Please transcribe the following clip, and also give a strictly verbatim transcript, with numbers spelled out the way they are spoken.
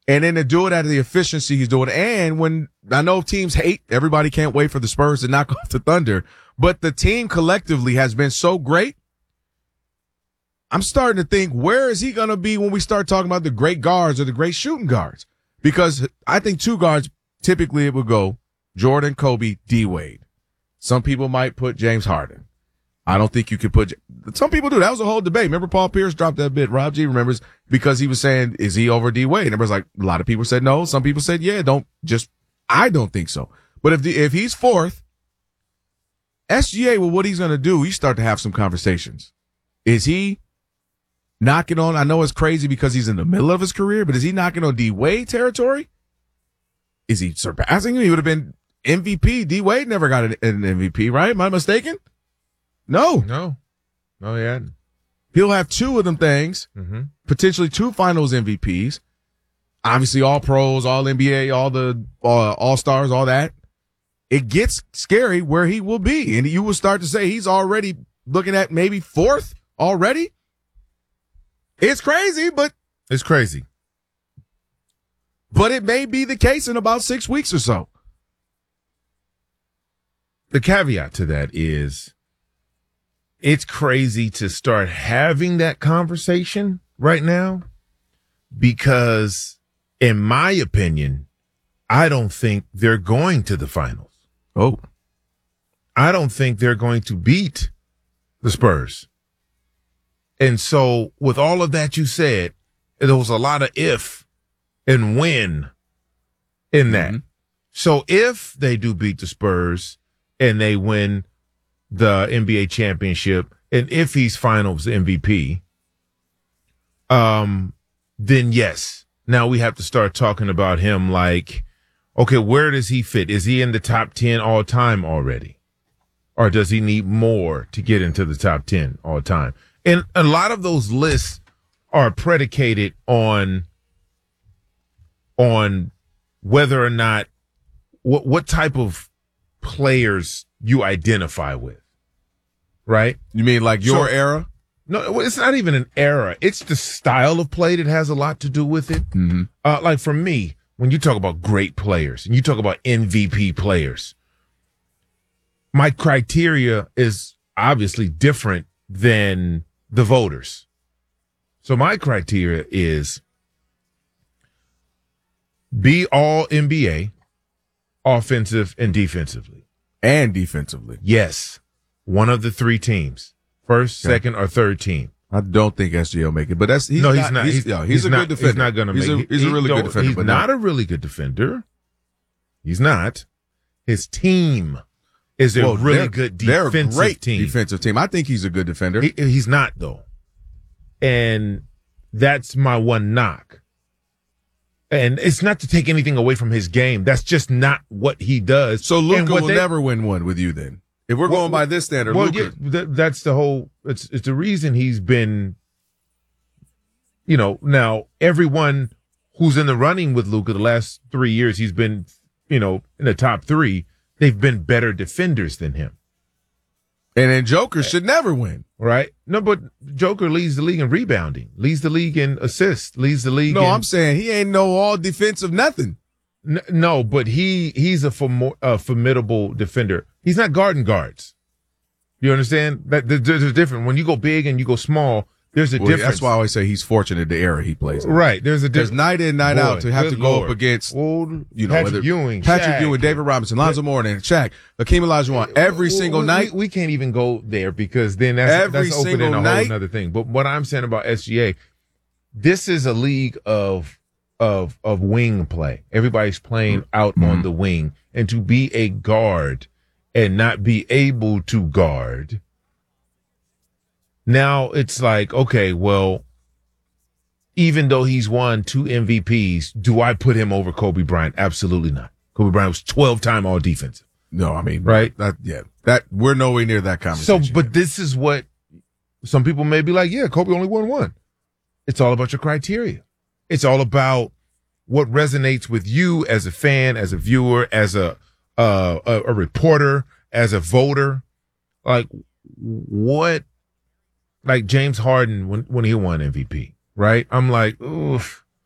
And then to do it at the efficiency he's doing. And when I know teams hate, everybody can't wait for the Spurs to knock off the Thunder, but the team collectively has been so great. I'm starting to think, where is he going to be when we start talking about the great guards or the great shooting guards? Because I think two guards, typically it would go Jordan, Kobe, D-Wade. Some people might put James Harden. I don't think you could put – some people do. That was a whole debate. Remember Paul Pierce dropped that bit. Rob G remembers because he was saying, is he over D-Wade? And it was like, a lot of people said no. Some people said, yeah, don't just – I don't think so. But if the, if he's fourth, S G A, well, what he's going to do, you start to have some conversations. Is he knocking on – I know it's crazy because he's in the middle of his career, but is he knocking on D-Wade territory? Is he surpassing him? He would have been M V P. D-Wade never got an, an M V P, right? Am I mistaken? No. No. No, he hadn't. He'll have two of them things, mm-hmm. potentially two finals M V Ps. Obviously, all pros, all N B A, all the uh, all-stars, all that. It gets scary where he will be. And you will start to say he's already looking at maybe fourth already. It's crazy, but. It's crazy. But it may be the case in about six weeks or so. The caveat to that is, it's crazy to start having that conversation right now because, in my opinion, I don't think they're going to the finals. Oh. I don't think they're going to beat the Spurs. And so, with all of that you said, there was a lot of if and when in that. Mm-hmm. So, if they do beat the Spurs and they win the N B A championship, and if he's finals M V P, um, then yes. Now we have to start talking about him like, okay, where does he fit? Is he in the top ten all time already? Or does he need more to get into the top ten all time? And a lot of those lists are predicated on, on whether or not, what, what type of players you identify with. Right? You mean like your so, era? No, it's not even an era. It's the style of play that has a lot to do with it. Mm-hmm. Uh, like for me, when you talk about great players and you talk about M V P players, my criteria is obviously different than the voters. So my criteria is be all N B A, offensive and defensively. And defensively. Yes. One of the three teams, first, okay. second, or third team. I don't think S G A will make it, but that's he's no, not, he's not. He's, he's, yeah, he's, he's a not, good defender. He's not going to make he's a, it. He's he, a really good defender. He's but not no. a really good defender. He's not. His team is a well, really good defensive they're a great team. defensive team. I think he's a good defender. He, he's not though, and that's my one knock. And it's not to take anything away from his game. That's just not what he does. So Luka will they, never win one with you then. If we're well, going by this standard, well, Luka. yeah, th- that's the whole. It's it's the reason he's been. You know, now everyone who's in the running with Luka the last three years, he's been, you know, in the top three. They've been better defenders than him. And then Joker should never win, right? No, but Joker leads the league in rebounding, leads the league in assists, leads the league. No, in, I'm saying he ain't no all defensive nothing. N- no, but he he's a, form- a formidable defender. He's not guarding guards. You understand? That there's a difference. When you go big and you go small, there's a well, difference. That's why I always say he's fortunate the era he plays in. Right. There's a difference. There's night in, night Boy, out to have to go Lord. up against, Old, you know, Patrick whether Ewing, Patrick Shaq. Ewing, David Robinson, Lonzo Moore, and Shaq, Hakeem Olajuwon, every single we, night. We, we can't even go there because then that's, every that's opening a whole night. other thing. But what I'm saying about S G A, this is a league of of of wing play. Everybody's playing out mm-hmm. on the wing, and to be a guard and not be able to guard. Now it's like, okay, well, even though he's won two M V Ps, do I put him over Kobe Bryant? Absolutely not. Kobe Bryant was twelve-time all defensive. No, I mean, right? That, yeah, that we're nowhere near that conversation. So, but this is what some people may be like, yeah, Kobe only won one. It's all about your criteria. It's all about what resonates with you as a fan, as a viewer, as a uh, a, a reporter, as a voter. Like what? Like James Harden when when he won M V P, right? I'm like, oof.